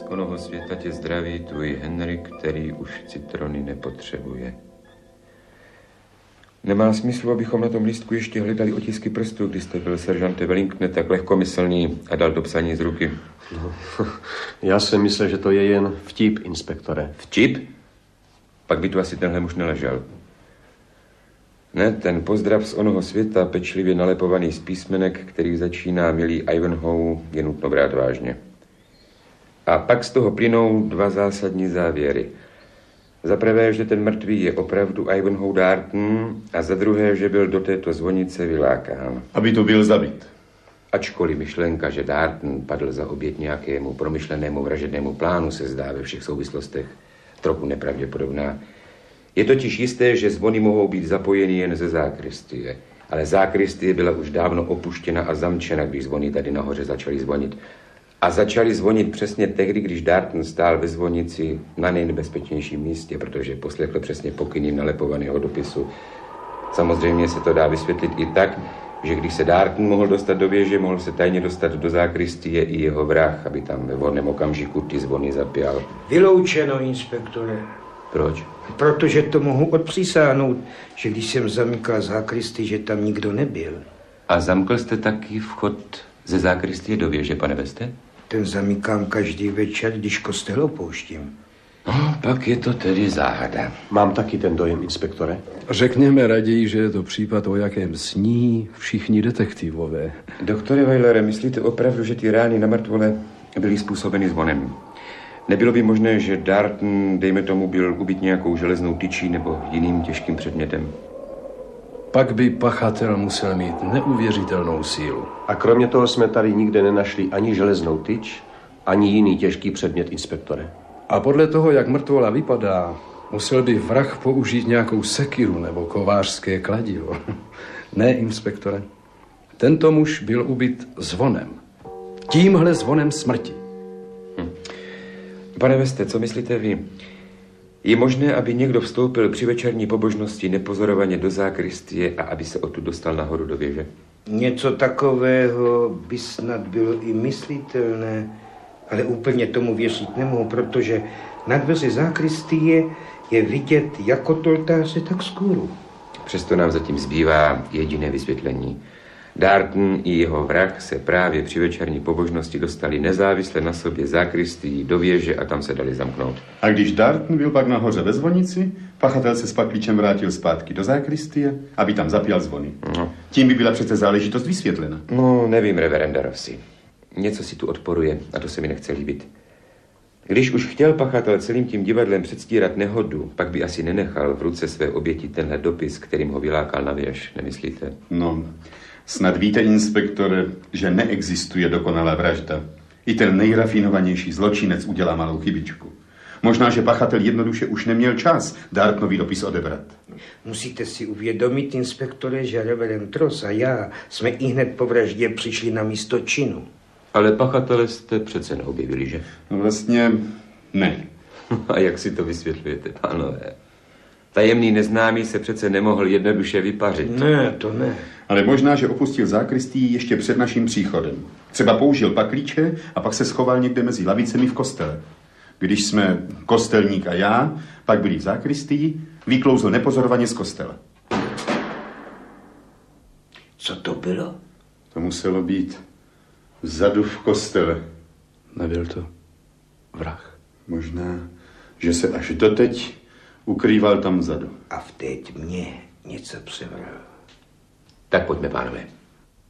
onoho světa tě zdraví tvůj Henrik, který už citrony nepotřebuje. Nemá smyslu, abychom na tom lístku ještě hledali otisky prstů, když jste byl seržante Wellington tak lehkomyslný a dal to psaní z ruky. No, já jsem myslel, že to je jen vtip, inspektore. Vtip? Pak by tu asi tenhle muž neležel. Ne, ten pozdrav z onoho světa, pečlivě nalepovaný z písmenek, který začíná milý Ivanhoe, je nutno brát vážně. A pak z toho plynou dva zásadní závěry. Za prvé, že ten mrtvý je opravdu Ivanhoe Darton a za druhé, že byl do této zvonice vylákán. Aby to byl zabit. Ačkoliv myšlenka, že Darton padl za oběť nějakému promyšlenému vražednému plánu, se zdá ve všech souvislostech trochu nepravděpodobná. Je totiž jisté, že zvony mohou být zapojeny jen ze zákristie. Ale zákristie byla už dávno opuštěna a zamčena, když zvony tady nahoře začaly zvonit. A začaly zvonit přesně tehdy, když Darton stál ve zvonici na nejnebezpečnějším místě, protože poslechl přesně pokyny nalepovaného dopisu. Samozřejmě se to dá vysvětlit i tak, že když se Darton mohl dostat do věže, mohl se tajně dostat do zákristie i jeho vrah, aby tam ve vhodném okamžiku ty zvony zapěl. Vyloučeno, inspektore. Proč? Protože to mohu odpřísáhnout, že když jsem zamykal zákristy, že tam nikdo nebyl. A zamkl jste taky vchod ze zákristie do věže, pane Veste? Ten zamykám každý večer, když kostel opouštím. No, pak je to tedy záhada. Mám taky ten dojem, inspektore. Řekněme raději, že je to případ, o jakém sní všichni detektivové. Doktore Weilere, myslíte opravdu, že ty rány na mrtvole byly způsobeny zvonem? Nebylo by možné, že Darton, dejme tomu, byl ubyt nějakou železnou tyčí nebo jiným těžkým předmětem? Pak by pachatel musel mít neuvěřitelnou sílu. A kromě toho jsme tady nikde nenašli ani železnou tyč, ani jiný těžký předmět, inspektore. A podle toho, jak mrtvola vypadá, musel by vrah použít nějakou sekiru nebo kovářské kladivo. Ne, inspektore. Tento muž byl ubyt zvonem. Tímhle zvonem smrti. Pane Veste, co myslíte vy? Je možné, aby někdo vstoupil při večerní pobožnosti nepozorovaně do zákristie a aby se odtud dostal nahoru do věže? Něco takového by snad bylo i myslitelné, ale úplně tomu věřit nemohu, protože na dveře zákristie je vidět jak od oltáře, tak z kůru. Přesto nám zatím zbývá jediné vysvětlení. Darton i jeho vrah se právě při večerní pobožnosti dostali nezávisle na sobě zákristií do věže a tam se dali zamknout. A když Darton byl pak nahoře ve zvonici, pachatel se s paklíčem vrátil zpátky do zákristie, aby tam zapíjal zvony. No. Tím by byla přece záležitost vysvětlena. No, nevím, reverenda Rossi. Něco si tu odporuje a to se mi nechce líbit. Když už chtěl pachatel celým tím divadlem předstírat nehodu, pak by asi nenechal v ruce své oběti tenhle dopis, kterým ho vylákal na věž, nemyslíte? No, snad víte, inspektore, že neexistuje dokonalá vražda. I ten nejrafinovanější zločinec udělá malou chybičku. Možná, že pachatel jednoduše už neměl čas Dartonovi dopis odebrat. Musíte si uvědomit, inspektore, že reverend Ross a já jsme ihned po vraždě přišli na místo činu. Ale pachatele jste přece neobjevili, že? No vlastně ne. A jak si to vysvětlujete, pánové? Tajemný neznámý se přece nemohl jednoduše vypařit. Ne, to ne. Ale možná, že opustil zákristii ještě před naším příchodem. Třeba použil paklíče a pak se schoval někde mezi lavicemi v kostele. Když jsme kostelník a já pak byli v zákristii, vyklouzl nepozorovaně z kostela. Co to bylo? To muselo být vzadu v kostele. Nebyl to vrah. Možná, že se až doteď ukrýval tam vzadu. A vteď mě něco převral. Tak pojďme, pánové.